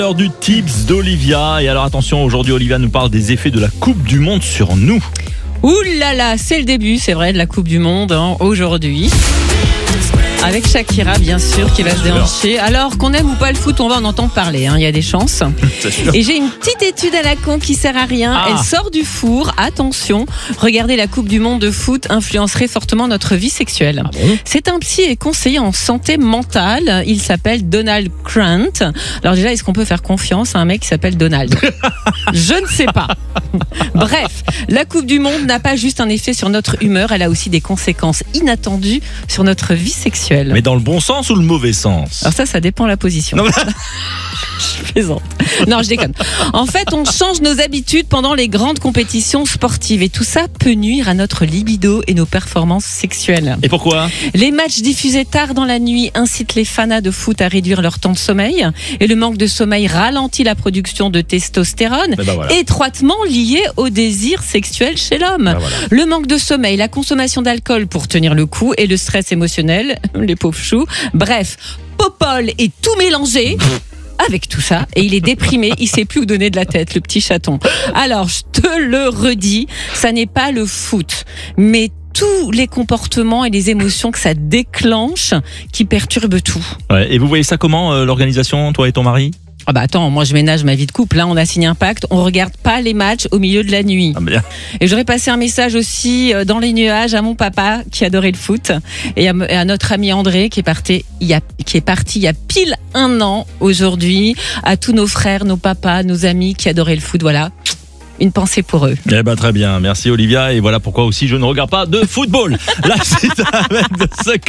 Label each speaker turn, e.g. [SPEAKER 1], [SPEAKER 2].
[SPEAKER 1] L'heure du tips d'Olivia. Et alors attention, aujourd'hui Olivia nous parle des effets de la Coupe du Monde sur nous.
[SPEAKER 2] Ouh là là, c'est le début, c'est vrai, de la Coupe du Monde aujourd'hui. Avec Shakira, bien sûr, qui va se déhancher. Alors qu'on aime ou pas le foot, on va en entendre parler, il y a des chances. Et j'ai une petite étude à la con qui sert à rien. Elle sort du four. Attention, regarder la Coupe du Monde de foot influencerait fortement notre vie sexuelle. C'est un psy et conseiller en santé mentale. Il s'appelle Donald Grant. Alors déjà, est-ce qu'on peut faire confiance à un mec qui s'appelle Donald ? Je ne sais pas. Bref, la Coupe du Monde n'a pas juste un effet sur notre humeur, elle a aussi des conséquences inattendues sur notre vie sexuelle.
[SPEAKER 1] Mais dans le bon sens ou le mauvais sens ?
[SPEAKER 2] Alors ça dépend de la position.
[SPEAKER 1] Non,
[SPEAKER 2] Je plaisante. Non, je déconne. En fait, on change nos habitudes pendant les grandes compétitions sportives et tout ça peut nuire à notre libido et nos performances sexuelles.
[SPEAKER 1] Et pourquoi ?
[SPEAKER 2] Les matchs diffusés tard dans la nuit incitent les fanas de foot à réduire leur temps de sommeil et le manque de sommeil ralentit la production de testostérone, étroitement liée au désir sexuel chez l'homme. Le manque de sommeil, la consommation d'alcool pour tenir le coup et le stress émotionnel, les pauvres choux. Bref, Popol est tout mélangé avec tout ça, et il est déprimé, il sait plus où donner de la tête, le petit chaton. Alors, je te le redis, ça n'est pas le foot, mais tous les comportements et les émotions que ça déclenche qui perturbent tout.
[SPEAKER 1] Ouais, et vous voyez ça comment, l'organisation, toi et ton mari ?
[SPEAKER 2] Ah bah attends, moi je ménage ma vie de couple, on a signé un pacte, on regarde pas les matchs au milieu de la nuit. Et j'aurais passé un message aussi dans les nuages à mon papa qui adorait le foot et à notre ami André qui est parti il y a pile 1 an aujourd'hui, à tous nos frères, nos papas, nos amis qui adoraient le foot, voilà. Une pensée pour eux.
[SPEAKER 1] Eh ben très bien, merci Olivia, et voilà pourquoi aussi je ne regarde pas de football. La suite avec The Second.